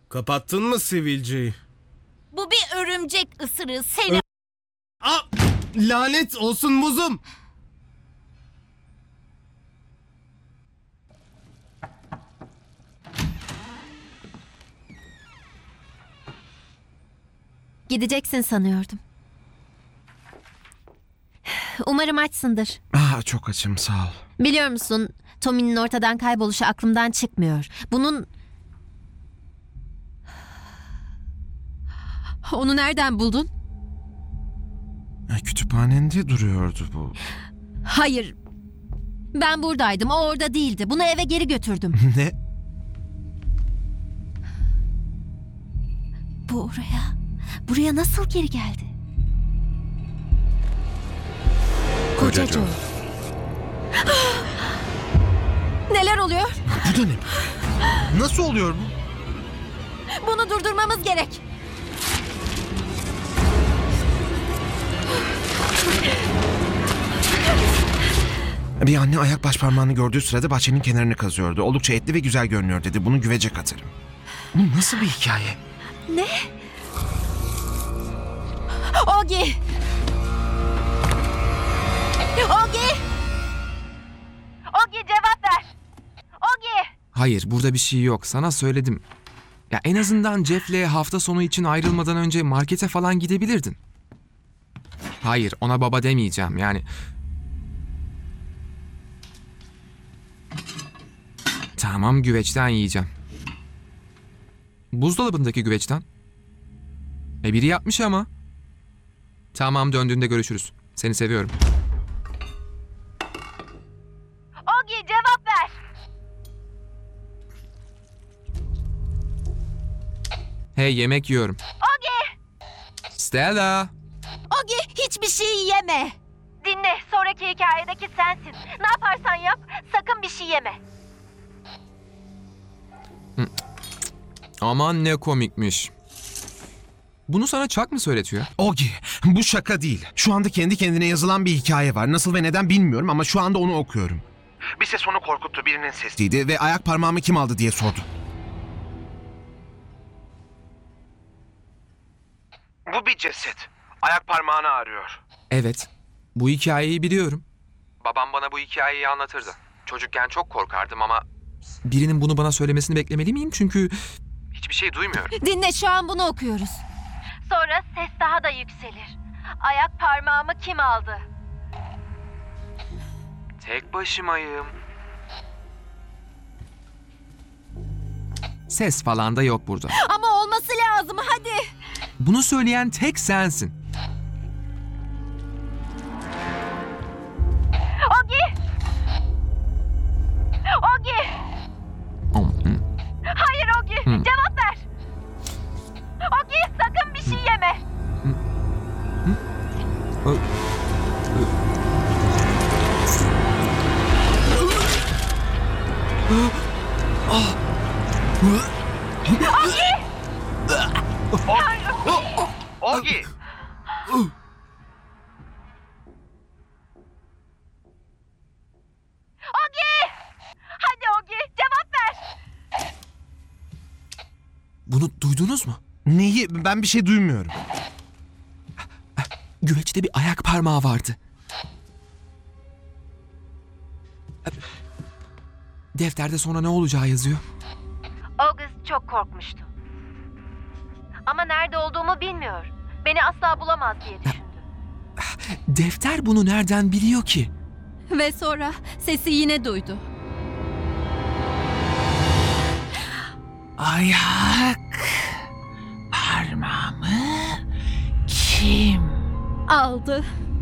Kapattın mı sivilceyi? Bu bir örümcek ısırığı seni. Aa, lanet olsun muzum. Gideceksin sanıyordum. Umarım açsındır. Çok açım, sağ ol. Biliyor musun, Tommy'nin ortadan kayboluşu aklımdan çıkmıyor. Onu nereden buldun? Kütüphanende duruyordu bu. Hayır. Ben buradaydım, o orada değildi. Bunu eve geri götürdüm. Ne? Bu buraya nasıl geri geldi? Koca Joe. Neler oluyor? Bu da ne? Nasıl oluyor bu? Bunu durdurmamız gerek. Bir anne ayak başparmağını gördüğü sırada bahçenin kenarını kazıyordu. Oldukça etli ve güzel görünüyor dedi. Bunu güvece katarım. Bu nasıl bir hikaye? Ne? Ogi! Ogi! Ogi cevap ver! Ogi! Hayır, burada bir şey yok. Sana söyledim. Ya en azından Jeff'le hafta sonu için ayrılmadan önce markete falan gidebilirdin. Hayır, ona baba demeyeceğim yani. Tamam, güveçten yiyeceğim. Buzdolabındaki güveçten. Biri yapmış ama. Tamam, döndüğünde görüşürüz. Seni seviyorum. Ogi cevap ver! Hey, yemek yiyorum. Ogi! Stella! Ogi hiçbir şey yeme! Dinle, sonraki hikayedeki sensin. Ne yaparsan yap, sakın bir şey yeme. Aman ne komikmiş. Bunu sana Chuck mı söyletiyor? Ogi, bu şaka değil. Şu anda kendi kendine yazılan bir hikaye var. Nasıl ve neden bilmiyorum ama şu anda onu okuyorum. Bir ses onu korkuttu, birinin sesiydi ve ayak parmağımı kim aldı diye sordu. Bu bir ceset. Ayak parmağını arıyor. Evet. Bu hikayeyi biliyorum. Babam bana bu hikayeyi anlatırdı. Çocukken çok korkardım ama birinin bunu bana söylemesini beklemeli miyim? Çünkü hiçbir şey duymuyorum. Dinle, şu an bunu okuyoruz. Sonra ses daha da yükselir. Ayak parmağımı kim aldı? Tek başımayım. Ses falan da yok burada. Ama olması lazım, hadi. Bunu söyleyen tek sensin. Ogi! Ogi! Hayır Ogi, cevap ver. Ogi, sakın bir şey yeme. Ogi! Ogi! Hadi Ogi, cevap ver. Bunu duydunuz mu? Neyi? Ben bir şey duymuyorum. Güveçte bir ayak parmağı vardı. Defterde sonra ne olacağı yazıyor. August çok korkmuştu. Ama nerede olduğumu bilmiyor. Beni asla bulamaz diye düşündü. Defter bunu nereden biliyor ki? Ve sonra sesi yine duydu. Ayak parmağımı kim Aldı.